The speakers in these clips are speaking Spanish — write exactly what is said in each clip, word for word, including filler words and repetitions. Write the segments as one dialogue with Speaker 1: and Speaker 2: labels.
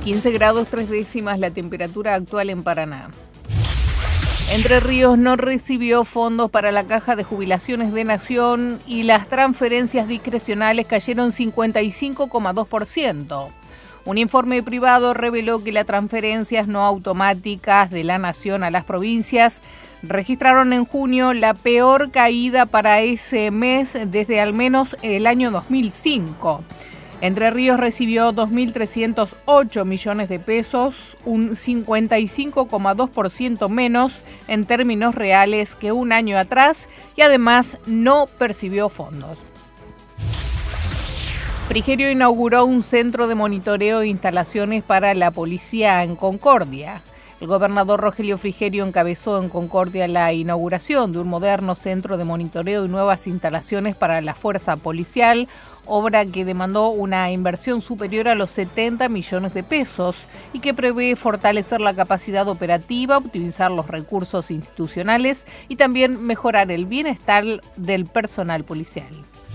Speaker 1: quince grados tres décimas la temperatura actual en Paraná. Entre Ríos no recibió fondos para la Caja de Jubilaciones de Nación y las transferencias discrecionales cayeron cincuenta y cinco coma dos por ciento. Un informe privado reveló que las transferencias no automáticas de la Nación a las provincias registraron en junio la peor caída para ese mes desde al menos el año dos mil cinco. Entre Ríos recibió dos mil trescientos ocho millones de pesos, un cincuenta y cinco coma dos por ciento menos en términos reales que un año atrás, y además no percibió fondos. Frigerio inauguró un centro de monitoreo e instalaciones para la policía en Concordia. El gobernador Rogelio Frigerio encabezó en Concordia la inauguración de un moderno centro de monitoreo y nuevas instalaciones para la fuerza policial, obra que demandó una inversión superior a los setenta millones de pesos y que prevé fortalecer la capacidad operativa, optimizar los recursos institucionales y también mejorar el bienestar del personal policial.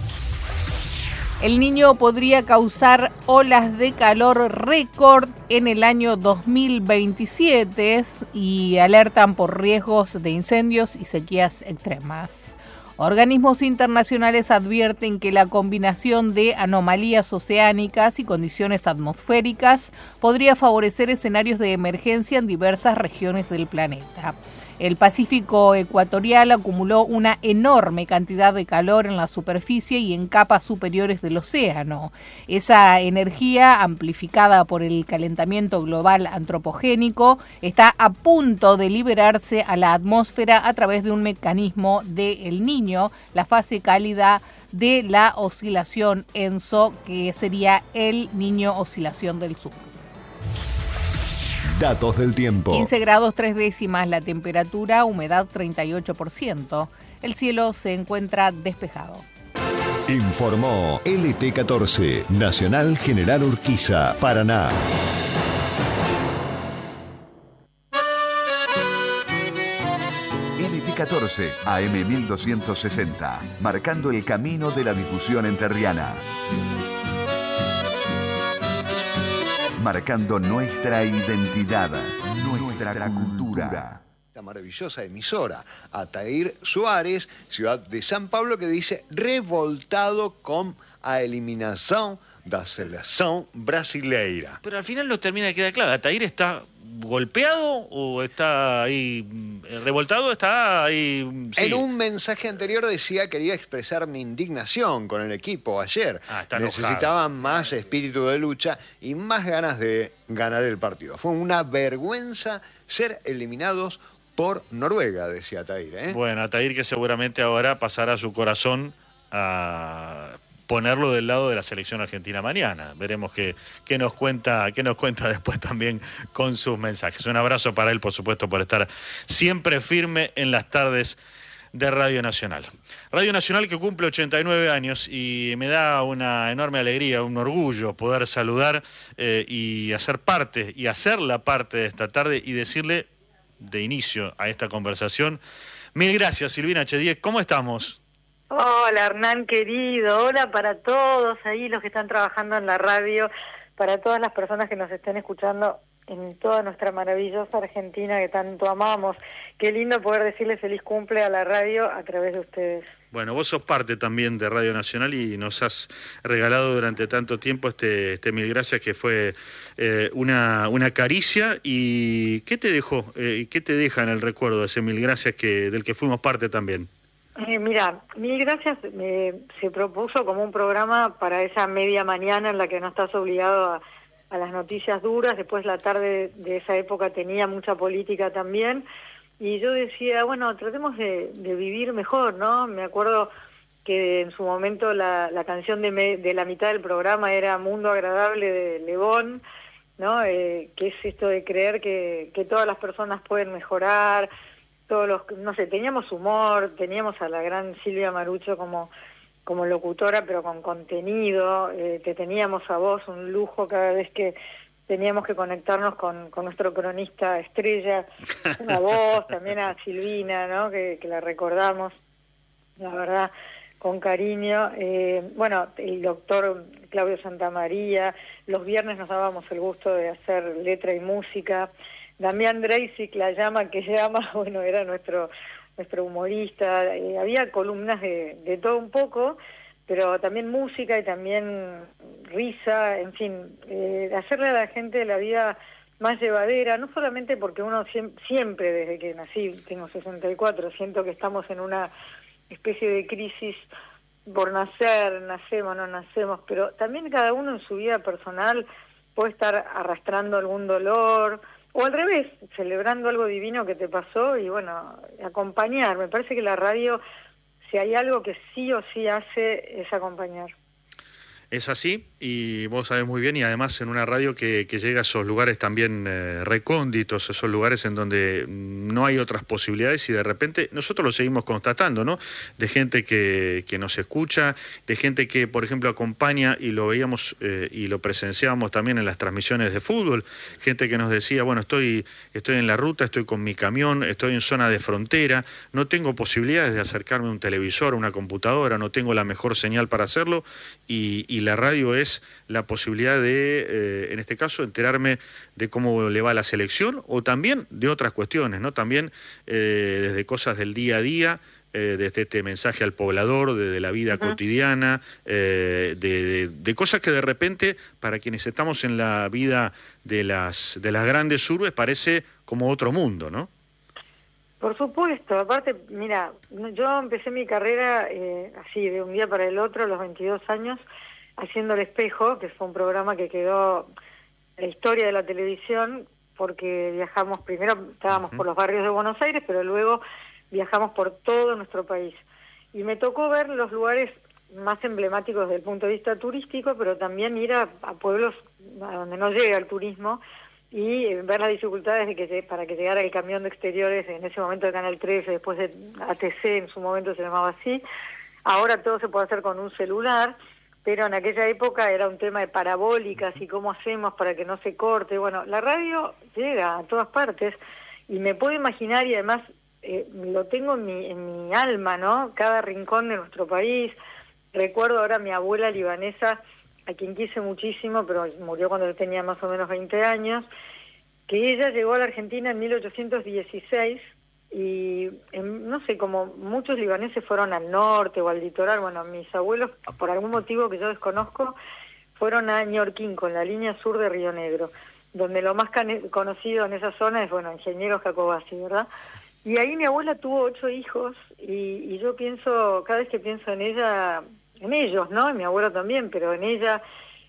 Speaker 1: El Niño podría causar olas de calor récord en el año dos mil veintisiete y alertan por riesgos de incendios y sequías extremas. Organismos internacionales advierten que la combinación de anomalías oceánicas y condiciones atmosféricas podría favorecer escenarios de emergencia en diversas regiones del planeta. El Pacífico ecuatorial acumuló una enorme cantidad de calor en la superficie y en capas superiores del océano. Esa energía, amplificada por el calentamiento global antropogénico, está a punto de liberarse a la atmósfera a través de un mecanismo de El Niño, la fase cálida de la oscilación ENSO, que sería El Niño Oscilación del Sur.
Speaker 2: Datos del tiempo.
Speaker 1: quince grados tres décimas la temperatura, humedad treinta y ocho por ciento. El cielo se encuentra despejado.
Speaker 2: Informó L T catorce, Nacional General Urquiza, Paraná.
Speaker 3: L T catorce, A M mil doscientos sesenta, marcando el camino de la difusión entrerriana. Marcando nuestra identidad, nuestra, nuestra cultura.
Speaker 4: La maravillosa emisora, Atair Suárez, ciudad de San Pablo, que dice revoltado con a eliminación da seleção brasileira.
Speaker 5: Pero al final no termina de quedar claro, ¿Atair está golpeado o está ahí revoltado? Está ahí... Sí.
Speaker 4: En un mensaje anterior decía, quería expresar mi indignación con el equipo ayer.
Speaker 5: Ah, está
Speaker 4: Necesitaban
Speaker 5: enojado.
Speaker 4: más espíritu de lucha y más ganas de ganar el partido. Fue una vergüenza ser eliminados por Noruega, decía Atair, ¿eh?
Speaker 5: Bueno, Atair, que seguramente ahora pasará su corazón a ponerlo del lado de la selección argentina mañana. Veremos qué, qué nos cuenta, qué nos cuenta después también con sus mensajes. Un abrazo para él, por supuesto, por estar siempre firme en las tardes de Radio Nacional. Radio Nacional que cumple ochenta y nueve años y me da una enorme alegría, un orgullo poder saludar eh, y hacer parte, y hacerla parte de esta tarde y decirle de inicio a esta conversación, mil gracias, Silvina Chediek, ¿cómo estamos?
Speaker 6: Hola Hernán querido, hola para todos ahí los que están trabajando en la radio, para todas las personas que nos estén escuchando en toda nuestra maravillosa Argentina que tanto amamos. Qué lindo poder decirle feliz cumple a la radio a través de ustedes.
Speaker 5: Bueno, vos sos parte también de Radio Nacional y nos has regalado durante tanto tiempo este, este Mil Gracias, que fue eh, una, una caricia. ¿Y qué te dejó, eh, qué te deja en el recuerdo de ese Mil Gracias que, del que fuimos parte también?
Speaker 6: Eh, mira, Mil Gracias eh, se propuso como un programa para esa media mañana en la que no estás obligado a, a las noticias duras. Después la tarde de esa época tenía mucha política también. Y yo decía, bueno, tratemos de, de vivir mejor, ¿no? Me acuerdo que en su momento la, la canción de, me, de la mitad del programa era Mundo Agradable de Lebón, ¿no? Eh, que es esto de creer que, que todas las personas pueden mejorar, todos los, no sé, teníamos humor, teníamos a la gran Silvia Marucho como, como locutora, pero con contenido, eh, te teníamos a vos, un lujo cada vez que teníamos que conectarnos con, con nuestro cronista estrella, a vos, también a Silvina, ¿no? Que, que la recordamos, la verdad, con cariño. Eh, bueno, el doctor Claudio Santamaría, los viernes nos dábamos el gusto de hacer letra y música. Damián Dreisig, La Llama que llama, bueno, era nuestro nuestro humorista, eh, había columnas de, de todo un poco, pero también música y también risa, en fin, eh, hacerle a la gente la vida más llevadera, no solamente porque uno siempre, siempre desde que nací, tengo sesenta y cuatro, siento que estamos en una especie de crisis por nacer, nacemos, no nacemos, pero también cada uno en su vida personal puede estar arrastrando algún dolor, o al revés, celebrando algo divino que te pasó y bueno, acompañar. Me parece que la radio, si hay algo que sí o sí hace, es acompañar.
Speaker 5: Es así, y vos sabés muy bien, y además en una radio que, que llega a esos lugares también eh, recónditos, esos lugares en donde no hay otras posibilidades y de repente nosotros lo seguimos constatando, ¿no? De gente que, que nos escucha, de gente que, por ejemplo, acompaña, y lo veíamos eh, y lo presenciábamos también en las transmisiones de fútbol, gente que nos decía, bueno, estoy, estoy en la ruta, estoy con mi camión, estoy en zona de frontera, no tengo posibilidades de acercarme a un televisor, a una computadora, no tengo la mejor señal para hacerlo, y, y la radio es la posibilidad de, eh, en este caso, enterarme de cómo le va a la selección o también de otras cuestiones, ¿no? También eh, desde cosas del día a día, eh, desde este mensaje al poblador, desde la vida uh-huh. cotidiana, eh, de, de, de cosas que de repente, para quienes estamos en la vida de las, de las grandes urbes, parece como otro mundo, ¿no?
Speaker 6: Por supuesto, aparte, mira, yo empecé mi carrera eh, así, de un día para el otro, a los veintidós años, haciendo El Espejo, que fue un programa que quedó en la historia de la televisión, porque viajamos, primero estábamos uh-huh. por los barrios de Buenos Aires, pero luego viajamos por todo nuestro país. Y me tocó ver los lugares más emblemáticos desde el punto de vista turístico, pero también ir a, a pueblos a donde no llega el turismo, y eh, ver las dificultades de que para que llegara el camión de exteriores, en ese momento de Canal trece, después de A T C, en su momento se llamaba así. Ahora todo se puede hacer con un celular, pero en aquella época era un tema de parabólicas y cómo hacemos para que no se corte. Bueno, la radio llega a todas partes y me puedo imaginar, y además eh, lo tengo en mi, en mi alma, ¿no? Cada rincón de nuestro país. Recuerdo ahora a mi abuela libanesa, a quien quise muchísimo, pero murió cuando yo tenía más o menos veinte años, que ella llegó a la Argentina en mil ochocientos dieciséis y, en, no sé, como muchos libaneses fueron al norte o al litoral, bueno, mis abuelos, por algún motivo que yo desconozco, fueron a Ñorquín, con la línea sur de Río Negro, donde lo más conocido en esa zona es, bueno, Ingeniero Jacobacci, ¿verdad? Y ahí mi abuela tuvo ocho hijos y, y yo pienso, cada vez que pienso en ella, en ellos, ¿no? En mi abuelo también, pero en ella,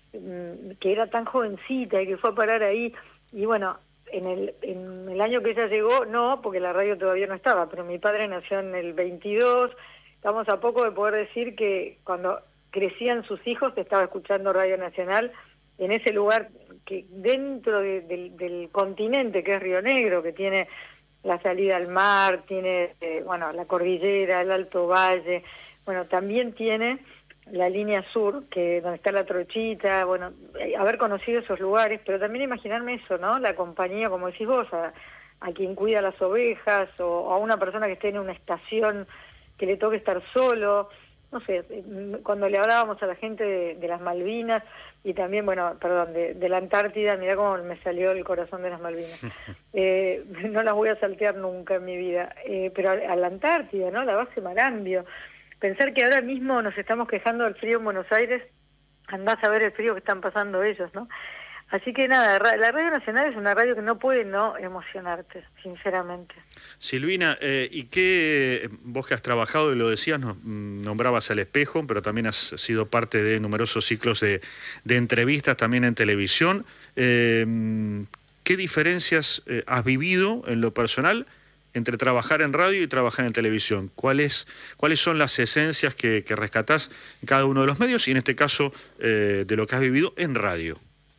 Speaker 6: que era tan jovencita y que fue a parar ahí, y bueno, en el, en el año que ella llegó, no, porque la radio todavía no estaba, pero mi padre nació en el veintidós, estamos a poco de poder decir que cuando crecían sus hijos estaba escuchando Radio Nacional en ese lugar que dentro de, de, del continente que es Río Negro, que tiene la salida al mar, tiene, eh, bueno, la cordillera, el Alto Valle, bueno, también tiene la línea sur, que donde está la Trochita, bueno, haber conocido esos lugares, pero también imaginarme eso, ¿no? La compañía, como decís vos, a, a quien cuida las ovejas, o, o a una persona que esté en una estación que le toque estar solo, no sé, cuando le hablábamos a la gente de, de las Malvinas, y también, bueno, perdón, de, de la Antártida, mirá cómo me salió el corazón de las Malvinas. Eh, no las voy a saltear nunca en mi vida, eh, pero a, a la Antártida, ¿no? La base Marambio. Pensar que ahora mismo nos estamos quejando del frío en Buenos Aires, andás a ver el frío que están pasando ellos, ¿no? Así que nada, la Radio Nacional es una radio que no puede no emocionarte, sinceramente.
Speaker 5: Silvina, eh, ¿y qué, vos que has trabajado y lo decías, no, nombrabas El Espejo, pero también has sido parte de numerosos ciclos de, de entrevistas también en televisión, eh, ¿qué diferencias eh, has vivido en lo personal entre trabajar en radio y trabajar en televisión? ¿Cuáles, cuáles son las esencias que, que rescatás en cada uno de los medios y en este caso eh, de lo que has vivido en radio?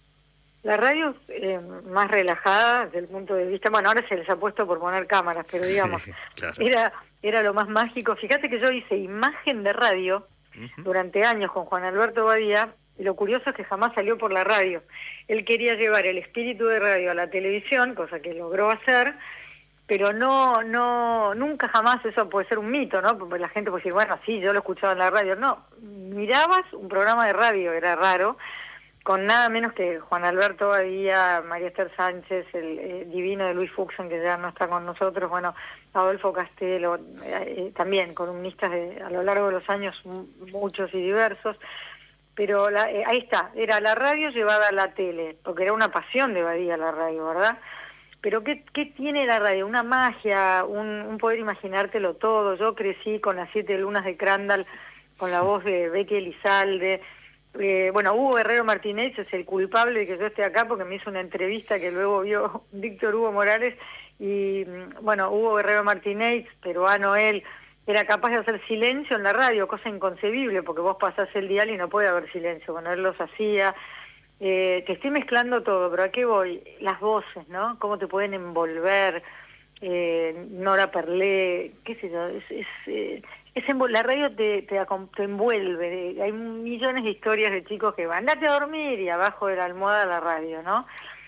Speaker 6: La radio eh, más relajada desde el punto de vista, bueno, ahora se les ha puesto por poner cámaras, pero digamos, sí, claro. era, era lo más mágico. Fíjate que yo hice imagen de radio uh-huh. durante años con Juan Alberto Badía, y lo curioso es que jamás salió por la radio. Él quería llevar el espíritu de radio a la televisión, cosa que logró hacer, pero no, no, nunca jamás eso puede ser un mito, ¿no? Porque la gente puede decir, bueno, sí, yo lo escuchaba en la radio. No, mirabas un programa de radio, era raro, con nada menos que Juan Alberto Badía, María Esther Sánchez, el eh, divino de Luis Fuxen, que ya no está con nosotros, bueno, Adolfo Castelo, eh, también columnistas de, a lo largo de los años muchos y diversos, pero la, eh, ahí está, era la radio llevada a la tele, porque era una pasión de Badía la radio, ¿verdad? Pero ¿qué, qué tiene la radio? Una magia, un, un poder imaginártelo todo. Yo crecí con las siete lunas de Crandall, con la voz de Becky Elizalde. Eh, bueno, Hugo Guerrero Martínez es el culpable de que yo esté acá porque me hizo una entrevista que luego vio Víctor Hugo Morales. Y bueno, Hugo Guerrero Martínez, peruano él, era capaz de hacer silencio en la radio, cosa inconcebible, porque vos pasás el dial y no puede haber silencio. Bueno, él los hacía. Eh, te estoy mezclando todo, pero ¿a qué voy? Las voces, ¿no? Cómo te pueden envolver, eh, Nora Perlé, qué sé yo, es, es, eh, es envol- la radio te, te, te envuelve, hay millones de historias de chicos que van, andate a dormir y abajo de la almohada la radio, ¿no?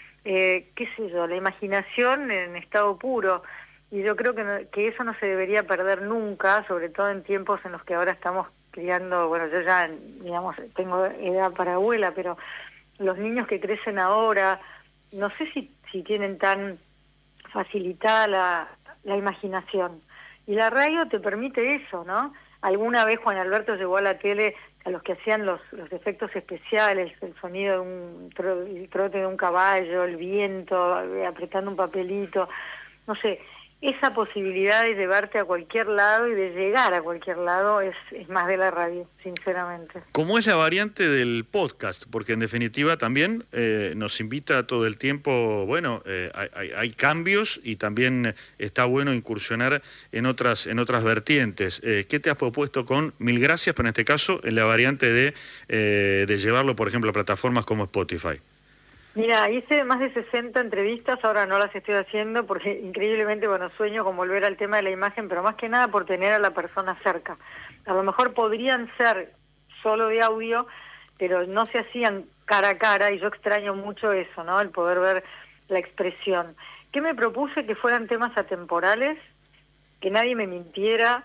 Speaker 6: Eh, qué sé yo, la imaginación en estado puro, y yo creo que, no, que eso no se debería perder nunca, sobre todo en tiempos en los que ahora estamos criando, bueno, yo ya, digamos, tengo edad para abuela, pero los niños que crecen ahora, no sé si, si tienen tan facilitada la, la imaginación. Y la radio te permite eso, ¿no? Alguna vez Juan Alberto llevó a la tele a los que hacían los, los efectos especiales, el sonido de un tro, el trote de un caballo, el viento, apretando un papelito, no sé. Esa posibilidad de llevarte a cualquier lado y de llegar a cualquier lado es, es más de la radio, sinceramente.
Speaker 5: Como es la variante del podcast, porque en definitiva también eh, nos invita todo el tiempo, bueno, eh, hay, hay cambios y también está bueno incursionar en otras en otras vertientes. Eh, ¿Qué te has propuesto con Mil Gracias, pero en este caso en la variante de, eh, de llevarlo, por ejemplo, a plataformas como Spotify?
Speaker 6: Mira, hice más de sesenta entrevistas, ahora no las estoy haciendo porque increíblemente, bueno, sueño con volver al tema de la imagen, pero más que nada por tener a la persona cerca. A lo mejor podrían ser solo de audio, pero no se hacían cara a cara y yo extraño mucho eso, ¿no? El poder ver la expresión. ¿Qué me propuse? Que fueran temas atemporales, que nadie me mintiera,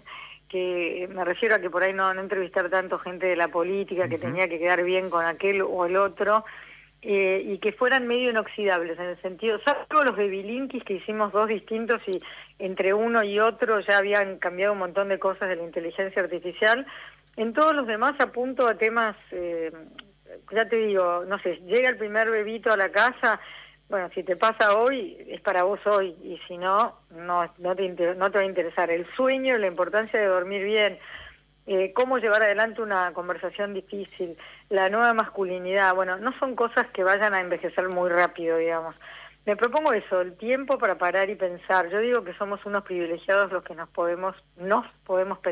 Speaker 6: que me refiero a que por ahí no, no entrevistar tanto gente de la política, que uh-huh. tenía que quedar bien con aquel o el otro. Eh, y que fueran medio inoxidables, en el sentido, salvo los de Bilinkis, que hicimos dos distintos y entre uno y otro ya habían cambiado un montón de cosas de la inteligencia artificial, en todos los demás apunto a temas, eh, ya te digo, no sé, llega el primer bebito a la casa, bueno, si te pasa hoy, es para vos hoy, y si no, no, no, te, inter- no te va a interesar. El sueño, la importancia de dormir bien, Eh, cómo llevar adelante una conversación difícil, la nueva masculinidad, bueno, no son cosas que vayan a envejecer muy rápido, digamos. Me propongo eso, el tiempo para parar y pensar. Yo digo que somos unos privilegiados los que nos podemos, nos podemos pensar